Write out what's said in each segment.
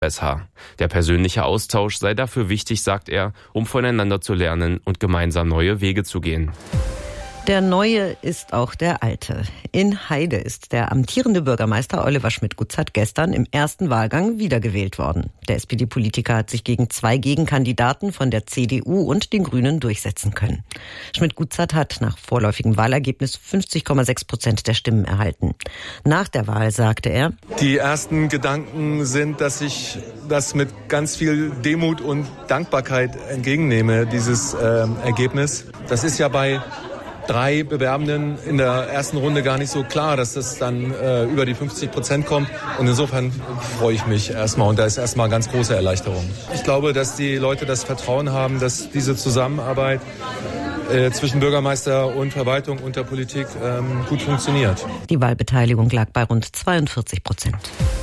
USH. Der persönliche Austausch sei dafür wichtig, sagt er, um voneinander zu lernen und gemeinsam neue Wege zu gehen. Der Neue ist auch der Alte. In Heide ist der amtierende Bürgermeister Oliver Schmidt-Gutzert gestern im ersten Wahlgang wiedergewählt worden. Der SPD-Politiker hat sich gegen 2 Gegenkandidaten von der CDU und den Grünen durchsetzen können. Schmidt-Gutzert hat nach vorläufigem Wahlergebnis 50,6% der Stimmen erhalten. Nach der Wahl sagte er: Die ersten Gedanken sind, dass ich das mit ganz viel Demut und Dankbarkeit entgegennehme, dieses Ergebnis. Das ist ja bei 3 Bewerbenden in der ersten Runde gar nicht so klar, dass das dann über die 50% kommt. Und insofern freue ich mich erstmal. Und da ist erstmal ganz große Erleichterung. Ich glaube, dass die Leute das Vertrauen haben, dass diese Zusammenarbeit zwischen Bürgermeister und Verwaltung und der Politik gut funktioniert. Die Wahlbeteiligung lag bei rund 42%.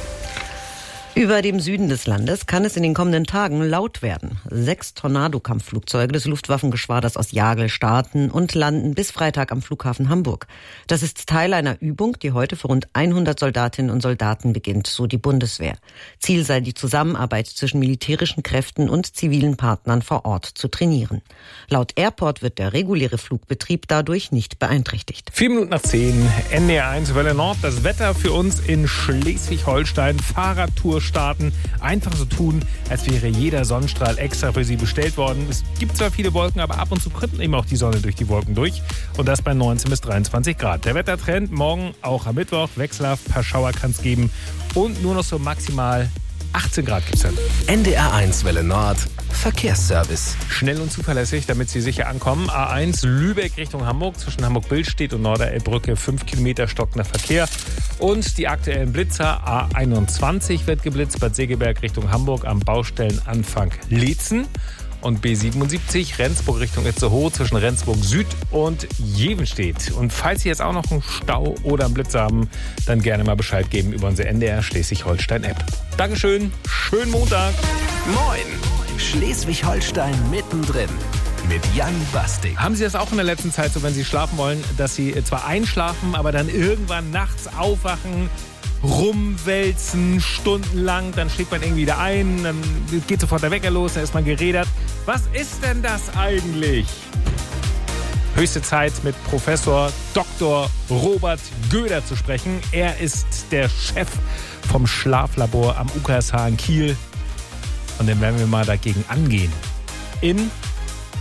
Über dem Süden des Landes kann es in den kommenden Tagen laut werden. 6 Tornado-Kampfflugzeuge des Luftwaffengeschwaders aus Jagel starten und landen bis Freitag am Flughafen Hamburg. Das ist Teil einer Übung, die heute für rund 100 Soldatinnen und Soldaten beginnt, so die Bundeswehr. Ziel sei die Zusammenarbeit zwischen militärischen Kräften und zivilen Partnern vor Ort zu trainieren. Laut Airport wird der reguläre Flugbetrieb dadurch nicht beeinträchtigt. 7:10, NDR1 Welle Nord. Das Wetter für uns in Schleswig-Holstein. Fahrradtour starten. Einfach so tun, als wäre jeder Sonnenstrahl extra für Sie bestellt worden. Es gibt zwar viele Wolken, aber ab und zu kommt eben auch die Sonne durch die Wolken durch. Und das bei 19 bis 23 Grad. Der Wettertrend morgen auch am Mittwoch. Wechselhaft, ein paar Schauer kann es geben. Und nur noch so maximal 18 Grad gibt es dann. NDR1 Welle Nord, Verkehrsservice. Schnell und zuverlässig, damit Sie sicher ankommen. A1 Lübeck Richtung Hamburg, zwischen Hamburg-Billstedt und Norderelbbrücke 5 Kilometer stockender Verkehr. Und die aktuellen Blitzer, A21 wird geblitzt, Bad Segeberg Richtung Hamburg am Baustellenanfang Leetzen. Und B77 Rendsburg Richtung Itzehoe zwischen Rendsburg Süd und Jevenstedt. Und falls Sie jetzt auch noch einen Stau oder einen Blitz haben, dann gerne mal Bescheid geben über unsere NDR Schleswig-Holstein-App. Dankeschön, schönen Montag. Moin, Schleswig-Holstein mittendrin mit Jan Bastik. Haben Sie das auch in der letzten Zeit so, wenn Sie schlafen wollen, dass Sie zwar einschlafen, aber dann irgendwann nachts aufwachen, rumwälzen, stundenlang, dann schlägt man irgendwie wieder ein, dann geht sofort der Wecker los, dann ist man gerädert. Was ist denn das eigentlich? Höchste Zeit, mit Professor Dr. Robert Göder zu sprechen. Er ist der Chef vom Schlaflabor am UKSH in Kiel. Und dann werden wir mal dagegen angehen. In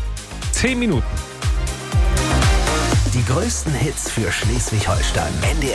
10 Minuten. Die größten Hits für Schleswig-Holstein. NDR